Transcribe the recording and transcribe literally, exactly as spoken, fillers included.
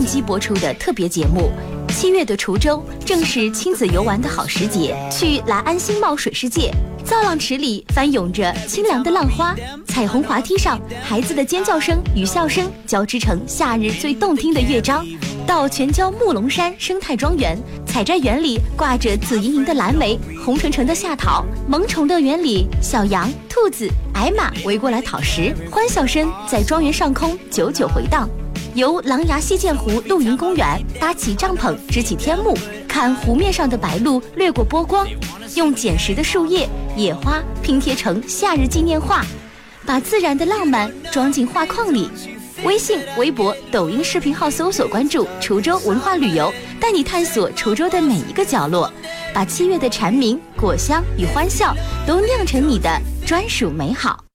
机播出的特别节目。七月的滁州正是亲子游玩的好时节，去来安新茂水世界，造浪池里翻涌着清凉的浪花，彩虹滑梯上孩子的尖叫声与笑声交织成夏日最动听的乐章。到全椒木龙山生态庄园，采摘园里挂着紫莹莹的蓝莓，红橙橙的夏桃，萌宠乐园里小羊、兔子、矮马围过来讨食，欢笑声在庄园上空久久回荡。游狼牙溪涧湖露营公园，搭起帐篷支起天幕，看湖面上的白鹭掠过波光，用捡拾的树叶、野花拼贴成夏日纪念画，把自然的浪漫装进画框里。微信、微博、抖音视频号搜索关注滁州文化旅游，带你探索滁州的每一个角落，把七月的蝉鸣、果香与欢笑都酿成你的专属美好。